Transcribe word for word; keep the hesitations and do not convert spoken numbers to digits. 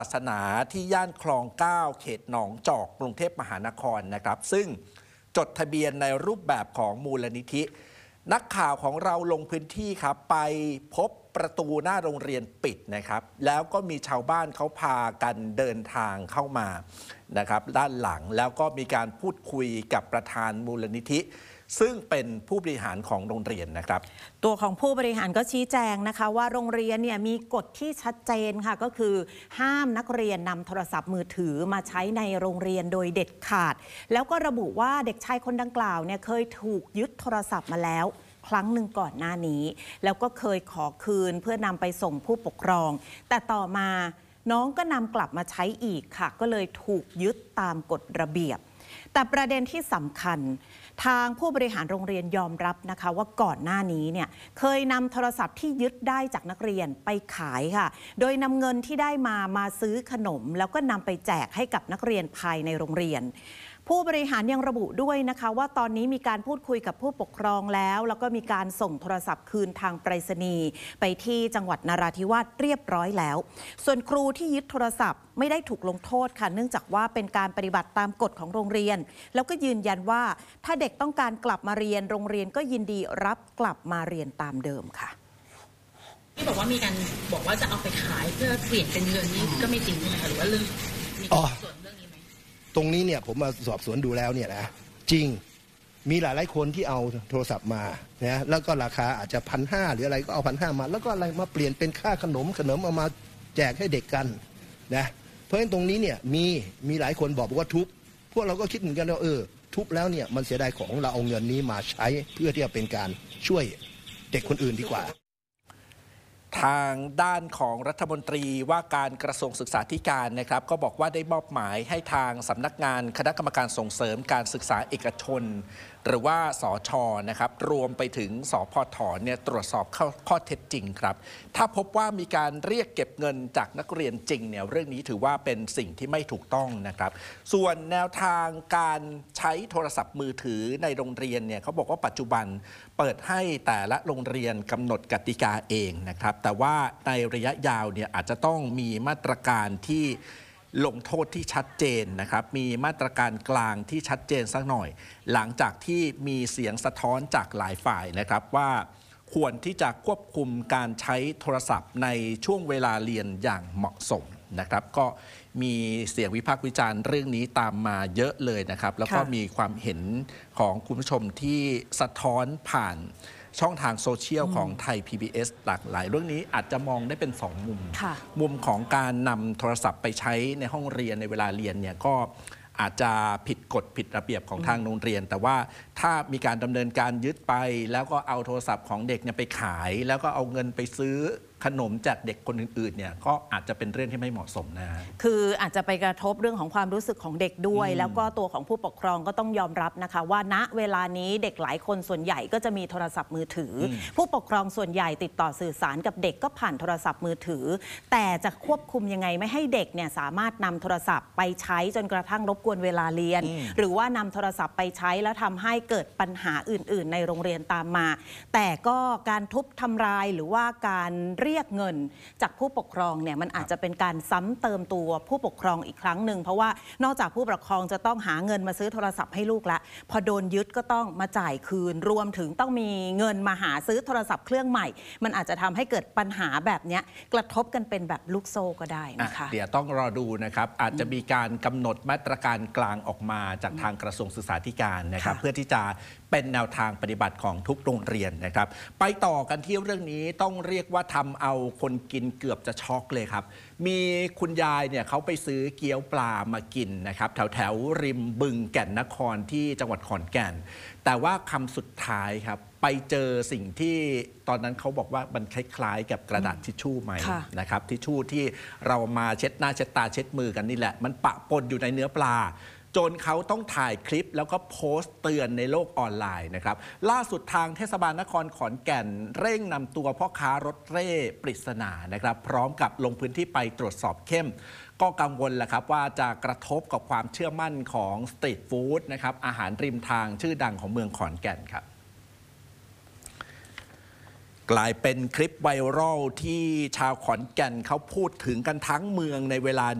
ศาสนาที่ย่านคลองเก้าเขตหนองจอกกรุงเทพมหานครนะครับซึ่งจดทะเบียนในรูปแบบของมูลนิธินักข่าวของเราลงพื้นที่ครับไปพบประตูหน้าโรงเรียนปิดนะครับแล้วก็มีชาวบ้านเขาพากันเดินทางเข้ามานะครับด้านหลังแล้วก็มีการพูดคุยกับประธานมูลนิธิซึ่งเป็นผู้บริหารของโรงเรียนนะครับตัวของผู้บริหารก็ชี้แจงนะคะว่าโรงเรียนเนี่ยมีกฎที่ชัดเจนค่ะก็คือห้ามนักเรียนนำโทรศัพท์มือถือมาใช้ในโรงเรียนโดยเด็ดขาดแล้วก็ระบุว่าเด็กชายคนดังกล่าวเนี่ยเคยถูกยึดโทรศัพท์มาแล้วครั้งหนึ่งก่อนหน้านี้แล้วก็เคยขอคืนเพื่อนำไปส่งผู้ปกครองแต่ต่อมาน้องก็นำกลับมาใช้อีกค่ะก็เลยถูกยึดตามกฎระเบียบแต่ประเด็นที่สำคัญทางผู้บริหารโรงเรียนยอมรับนะคะว่าก่อนหน้านี้เนี่ยเคยนำโทรศัพท์ที่ยึดได้จากนักเรียนไปขายค่ะโดยนำเงินที่ได้มามาซื้อขนมแล้วก็นำไปแจกให้กับนักเรียนภายในโรงเรียนผู้บริหารยังระบุด้วยนะคะว่าตอนนี้มีการพูดคุยกับผู้ปกครองแล้วแล้วก็มีการส่งโทรศัพท์คืนทางไปรษณีย์ไปที่จังหวัดนราธิวาสเรียบร้อยแล้วส่วนครูที่ยึดโทรศัพท์ไม่ได้ถูกลงโทษค่ะเนื่องจากว่าเป็นการปฏิบัติตามกฎของโรงเรียนแล้วก็ยืนยันว่าถ้าเด็กต้องการกลับมาเรียนโรงเรียนก็ยินดีรับกลับมาเรียนตามเดิมค่ะที่บอกว่ามีการบอกว่าจะเอาไปขายเพื่อเปลี่ยนเป็นเงินนี่ก็ไม่จริงใช่ไหมคะหรือว่าเรื่องมีส่วนเรื่องนี้ไหมตรงนี้เนี่ยผมมาสอบสวนดูแล้วเนี่ยนะจริงมีหลายหลายคนที่เอาโทรศัพท์มานะแล้วก็ราคาอาจจะพันห้าหรืออะไรก็เอาพันห้ามาแล้วก็อะไรมาเปลี่ยนเป็นค่าขนมขนมเอามาแจกให้เด็กกันนะเพราะฉะนั้นตรงนี้เนี่ยมีมีหลายคนบอกว่าทุบพวกเราก็คิดเหมือนกันว่าเออทุบแล้วเนี่ยมันเสียดายของเราเอาเงินนี้มาใช้เพื่อที่จะเป็นการช่วยเด็กคนอื่นดีกว่าทางด้านของรัฐมนตรีว่าการกระทรวงศึกษาธิการนะครับก็บอกว่าได้มอบหมายให้ทางสำนักงานคณะกรรมการส่งเสริมการศึกษาเอกชนหรือว่าสช.นะครับรวมไปถึงสพท.เนี่ยตรวจสอบข้อข้อเท็จจริงครับถ้าพบว่ามีการเรียกเก็บเงินจากนักเรียนจริงเนี่ยเรื่องนี้ถือว่าเป็นสิ่งที่ไม่ถูกต้องนะครับส่วนแนวทางการใช้โทรศัพท์มือถือในโรงเรียนเนี่ยเขาบอกว่าปัจจุบันเปิดให้แต่ละโรงเรียนกำหนดกติกาเองนะครับแต่ว่าในระยะยาวเนี่ยอาจจะต้องมีมาตรการที่ลงโทษที่ชัดเจนนะครับมีมาตรการกลางที่ชัดเจนสักหน่อยหลังจากที่มีเสียงสะท้อนจากหลายฝ่ายนะครับว่าควรที่จะควบคุมการใช้โทรศัพท์ในช่วงเวลาเรียนอย่างเหมาะสมนะครับก็มีเสียงวิพากษ์วิจารณ์เรื่องนี้ตามมาเยอะเลยนะครับแล้วก็มีความเห็นของคุณผู้ชมที่สะท้อนผ่านช่องทางโซเชียลของไทย พี บี เอส หลากหลายเรื่องนี้อาจจะมองได้เป็นสองมุมมุมของการนำโทรศัพท์ไปใช้ในห้องเรียนในเวลาเรียนเนี่ยก็อาจจะผิดกฎผิดระเบียบของทางโรงเรียนแต่ว่าถ้ามีการดำเนินการยึดไปแล้วก็เอาโทรศัพท์ของเด็กเนี่ยไปขายแล้วก็เอาเงินไปซื้อขนมจากเด็กคนอื่นๆเนี่ยก็อาจจะเป็นเรื่องที่ไม่เหมาะสมนะคืออาจจะไปกระทบเรื่องของความรู้สึกของเด็กด้วยแล้วก็ตัวของผู้ปกครองก็ต้องยอมรับนะคะว่าณเวลานี้เด็กหลายคนส่วนใหญ่ก็จะมีโทรศัพท์มือถือผู้ปกครองส่วนใหญ่ติดต่อสื่อสารกับเด็กก็ผ่านโทรศัพท์มือถือแต่จะควบคุมยังไงไม่ให้เด็กเนี่ยสามารถนำโทรศัพท์ไปใช้จนกระทั่งรบกวนเวลาเรียนหรือว่านำโทรศัพท์ไปใช้แล้วทำให้เกิดปัญหาอื่นๆในโรงเรียนตามมาแต่ก็การทุบทำลายหรือว่าการเรียกเงินจากผู้ปกครองเนี่ยมันอาจจะเป็นการซ้ำเติมตัวผู้ปกครองอีกครั้งหนึ่งเพราะว่านอกจากผู้ปกครองจะต้องหาเงินมาซื้อโทรศัพท์ให้ลูกแล้วพอโดนยึดก็ต้องมาจ่ายคืนรวมถึงต้องมีเงินมาหาซื้อโทรศัพท์เครื่องใหม่มันอาจจะทำให้เกิดปัญหาแบบนี้กระทบกันเป็นแบบลูกโซ่ก็ได้นะคะเดี๋ยวต้องรอดูนะครับอาจจะมีการกำหนดมาตรการกลางออกมาจากทางกระทรวงศึกษาธิการนะครับเพื่อที่จะเป็นแนวทางปฏิบัติของทุกโรงเรียนนะครับไปต่อกันที่เรื่องนี้ต้องเรียกว่าทำเอาคนกินเกือบจะช็อกเลยครับมีคุณยายเนี่ยเขาไปซื้อเกี๊ยวปลามากินนะครับแถวแถวริมบึงแก่นนครที่จังหวัดขอนแก่นแต่ว่าคำสุดท้ายครับไปเจอสิ่งที่ตอนนั้นเขาบอกว่ามันคล้ายๆกับกระดาษทิชชู่ไหมนะครับทิชชู่ที่เรามาเช็ดหน้าเช็ดตาเช็ดมือกันนี่แหละมันปะปนอยู่ในเนื้อปลาจนเขาต้องถ่ายคลิปแล้วก็โพสต์เตือนในโลกออนไลน์นะครับล่าสุดทางเทศบาลนครขอนแก่นเร่งนำตัวพ่อค้ารถเร่ปริศนานะครับพร้อมกับลงพื้นที่ไปตรวจสอบเข้มก็กังวลแหละครับว่าจะกระทบกับความเชื่อมั่นของสตรีทฟู้ดนะครับอาหารริมทางชื่อดังของเมืองขอนแก่นครับกลายเป็นคลิปไวรัลที่ชาวขอนแก่นเขาพูดถึงกันทั้งเมืองในเวลา